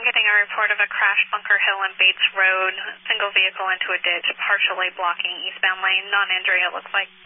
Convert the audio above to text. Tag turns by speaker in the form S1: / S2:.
S1: I'm getting a report of a crash Bunker Hill and Bates Road, single vehicle into a ditch, partially blocking eastbound lane, non-injury it looks like.